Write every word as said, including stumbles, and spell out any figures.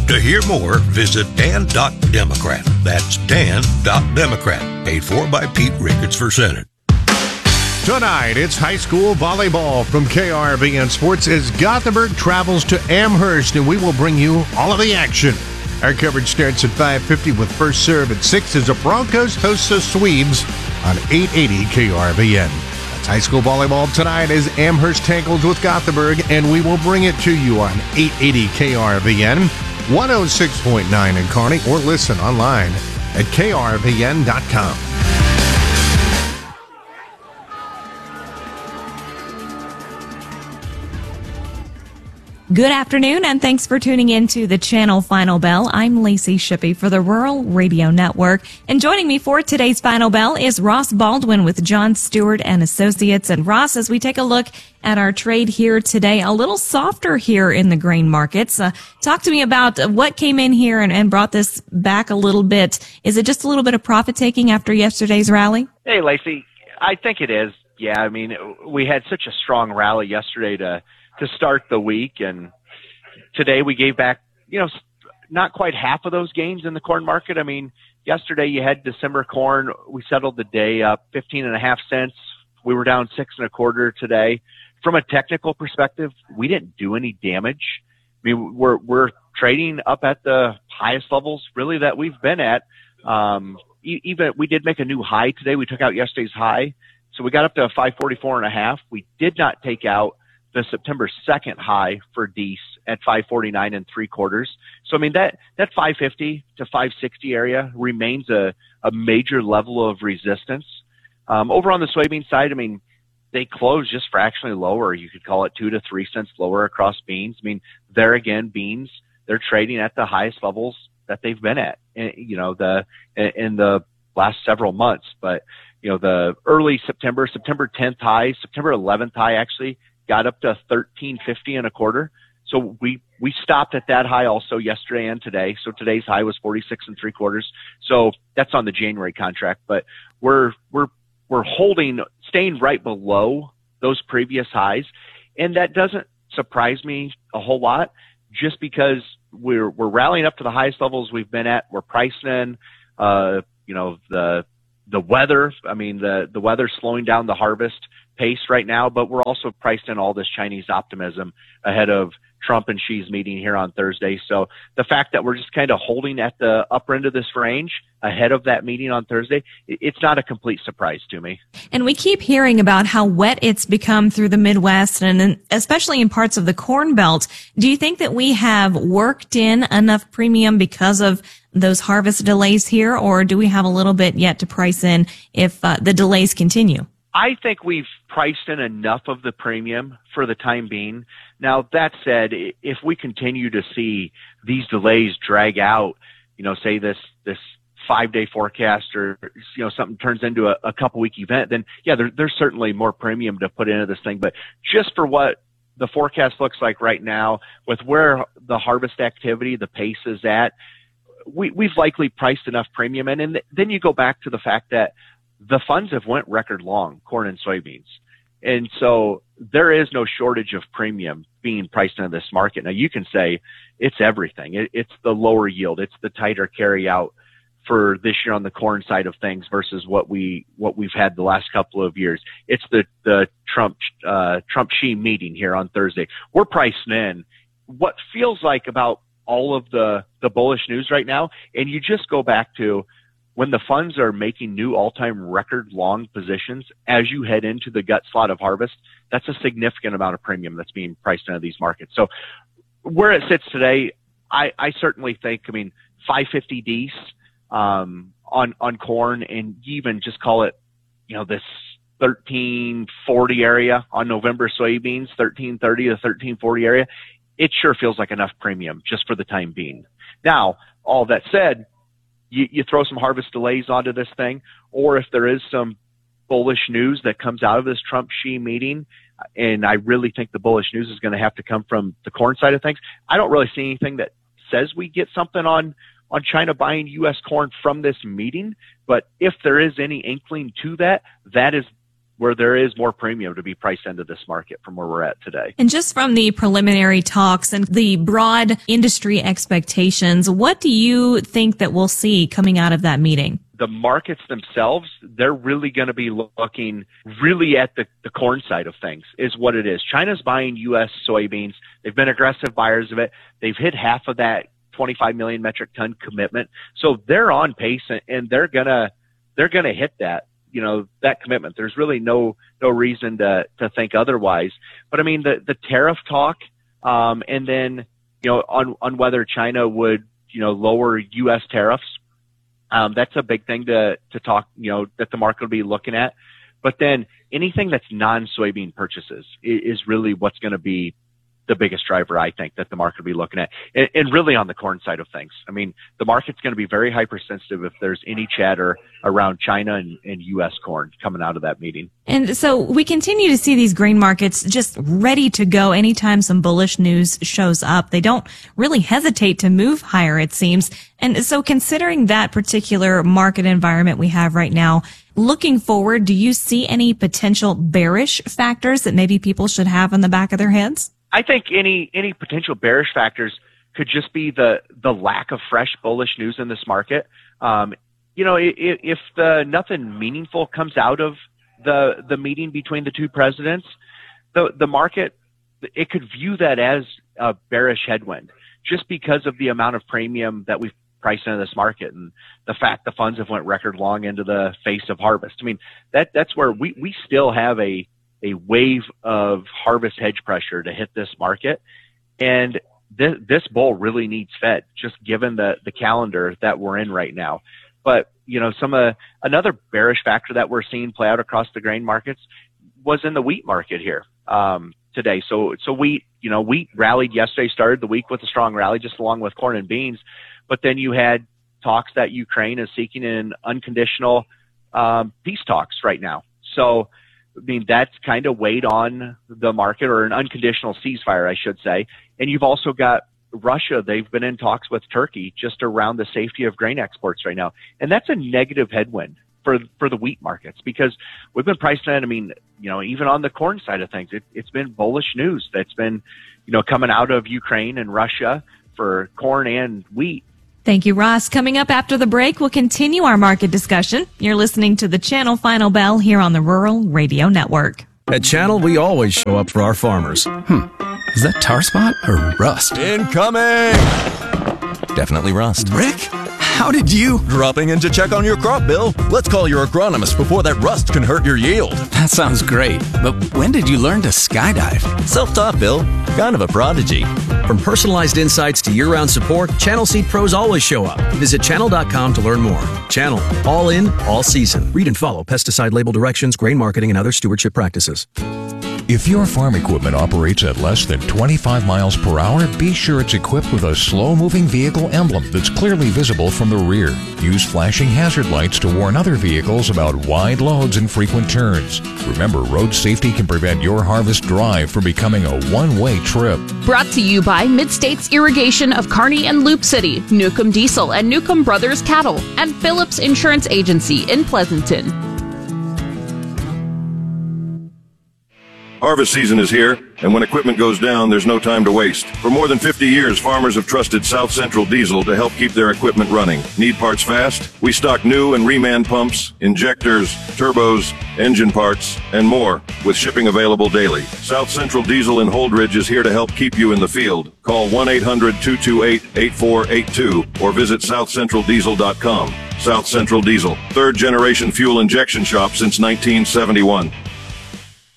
To hear more, visit dan dot democrat. That's dan dot democrat. Paid for by Pete Ricketts for Senate. Tonight, it's high school volleyball from K R V N Sports as Gothenburg travels to Amherst, and we will bring you all of the action. Our coverage starts at five fifty with first serve at six as the Broncos host the Swedes on eight eighty K R V N. That's high school volleyball tonight as Amherst tackles with Gothenburg, and we will bring it to you on eight eighty K R V N, one oh six point nine in Kearney, or listen online at K R V N dot com. Good afternoon, and thanks for tuning in to the Channel Final Bell. I'm Lacey Shippey for the Rural Radio Network, and joining me for today's Final Bell is Ross Baldwin with John Stewart and Associates. And Ross, as we take a look at our trade here today, a little softer here in the grain markets. Uh, talk to me about what came in here and, and brought this back a little bit. Is it just a little bit of profit taking after yesterday's rally? Hey, Lacey, I think it is. Yeah, I mean, we had such a strong rally yesterday to to start the week, and today we gave back, you know, not quite half of those gains in the corn market. I mean, yesterday you had December corn. We settled the day up fifteen and a half cents. We were down six and a quarter today. From a technical perspective, we didn't do any damage. I mean, we're, we're trading up at the highest levels really that we've been at. Um, even we did make a new high today. We took out yesterday's high. So we got up to five forty-four and a half. We did not take out the September second high for D E S at five forty-nine and three quarters. So, I mean, that, that five fifty to five sixty area remains a, a major level of resistance. Um, over on the soybean side, I mean, they closed just fractionally lower. You could call it two to three cents lower across beans. I mean, there again, beans, they're trading at the highest levels that they've been at, you know, the, in the last several months. But, you know, the early September, September tenth high, September eleventh high actually got up to thirteen fifty and a quarter. So we, we stopped at that high also yesterday and today. So today's high was forty-six and three quarters. So that's on the January contract, but we're, we're, we're holding, staying right below those previous highs. And that doesn't surprise me a whole lot just because we're, we're rallying up to the highest levels we've been at. We're pricing in, uh, you know, the, the weather. I mean, the, the weather's slowing down the harvest pace right now, but we're also priced in all this Chinese optimism ahead of Trump and Xi's meeting here on Thursday. So the fact that we're just kind of holding at the upper end of this range ahead of that meeting on Thursday, it's not a complete surprise to me. And we keep hearing about how wet it's become through the Midwest and especially in parts of the Corn Belt. Do you think that we have worked in enough premium because of those harvest delays here, or do we have a little bit yet to price in if uh, the delays continue? I think we've priced in enough of the premium for the time being. Now, that said, if we continue to see these delays drag out, you know, say this, this five day forecast or, you know, something turns into a, a couple week event, then yeah, there, there's certainly more premium to put into this thing. But just for what the forecast looks like right now with where the harvest activity, the pace is at, we, we've likely priced enough premium in. And then you go back to the fact that the funds have went record long, corn and soybeans. And so there is no shortage of premium being priced into this market. Now you can say it's everything. It, it's the lower yield. It's the tighter carry out for this year on the corn side of things versus what we, what we've had the last couple of years. It's the, the Trump, uh, Trump-Xi meeting here on Thursday. We're pricing in what feels like about all of the, the bullish news right now. And you just go back to when the funds are making new all-time record long positions as you head into the gut slot of harvest, that's a significant amount of premium that's being priced into these markets. So where it sits today, I, I certainly think, I mean, five fifty D E S, um, on, on corn, and even just call it, you know, this thirteen forty area on November soybeans, thirteen thirty to thirteen forty area. It sure feels like enough premium just for the time being. Now, all that said, You, you throw some harvest delays onto this thing, or if there is some bullish news that comes out of this Trump-Xi meeting, and I really think the bullish news is going to have to come from the corn side of things. I don't really see anything that says we get something on, on China buying U S corn from this meeting, but if there is any inkling to that, that is where there is more premium to be priced into this market from where we're at today. And just from the preliminary talks and the broad industry expectations, what do you think that we'll see coming out of that meeting? The markets themselves, they're really going to be looking really at the, the corn side of things is what it is. China's buying U S soybeans. They've been aggressive buyers of it. They've hit half of that twenty-five million metric ton commitment. So they're on pace and, and they're going to, they're going to hit that, you know, that commitment. There's really no, no reason to, to think otherwise. But I mean, the, the tariff talk, um, and then, you know, on, on whether China would, you know, lower U S tariffs. Um, that's a big thing to, to talk, you know, that the market will be looking at. But then anything that's non-soybean purchases is, is really what's going to be the biggest driver, I think, that the market will be looking at. And, and really on the corn side of things. I mean, the market's going to be very hypersensitive if there's any chatter around China and, and U S corn coming out of that meeting. And so we continue to see these grain markets just ready to go anytime some bullish news shows up. They don't really hesitate to move higher, it seems. And so considering that particular market environment we have right now, looking forward, do you see any potential bearish factors that maybe people should have in the back of their heads? I think any any potential bearish factors could just be the the lack of fresh bullish news in this market. Um, you know, if, if the nothing meaningful comes out of the the meeting between the two presidents, the the market, it could view that as a bearish headwind just because of the amount of premium that we've priced into this market and the fact the funds have went record long into the face of harvest. I mean, that that's where we we still have a a wave of harvest hedge pressure to hit this market. And this, this bull really needs fed, just given the, the calendar that we're in right now. But, you know, some, uh, another bearish factor that we're seeing play out across the grain markets was in the wheat market here, um, today. So, so wheat, you know, wheat rallied yesterday, started the week with a strong rally, just along with corn and beans. But then you had talks that Ukraine is seeking an unconditional, um, peace talks right now. So, I mean, that's kind of weighed on the market, or an unconditional ceasefire, I should say. And you've also got Russia. They've been in talks with Turkey just around the safety of grain exports right now. And that's a negative headwind for for the wheat markets, because we've been pricing in, I mean, you know, even on the corn side of things, it, it's been bullish news that's been, you know, coming out of Ukraine and Russia for corn and wheat. Thank you, Ross. Coming up after the break, we'll continue our market discussion. You're listening to the Channel Final Bell here on the Rural Radio Network. At Channel, we always show up for our farmers. Hmm. Is that tar spot or rust? Incoming! Definitely rust. Rick? How did you? Dropping in to check on your crop, Bill. Let's call your agronomist before that rust can hurt your yield. That sounds great. But when did you learn to skydive? Self-taught, Bill. Kind of a prodigy. From personalized insights to year-round support, Channel Seed Pros always show up. Visit channel dot com to learn more. Channel. All in, all season. Read and follow pesticide label directions, grain marketing, and other stewardship practices. If your farm equipment operates at less than twenty-five miles per hour, be sure it's equipped with a slow-moving vehicle emblem that's clearly visible from the rear. Use flashing hazard lights to warn other vehicles about wide loads and frequent turns. Remember, road safety can prevent your harvest drive from becoming a one-way trip. Brought to you by Mid-States Irrigation of Kearney and Loop City, Newcomb Diesel and Newcomb Brothers Cattle, and Phillips Insurance Agency in Pleasanton. Harvest season is here, and when equipment goes down, there's no time to waste. For more than fifty years, farmers have trusted South Central Diesel to help keep their equipment running. Need parts fast? We stock new and reman pumps, injectors, turbos, engine parts, and more, with shipping available daily. South Central Diesel in Holdridge is here to help keep you in the field. Call one eight hundred two two eight eight four eight two or visit south central diesel dot com. South Central Diesel, third generation fuel injection shop since nineteen seventy-one.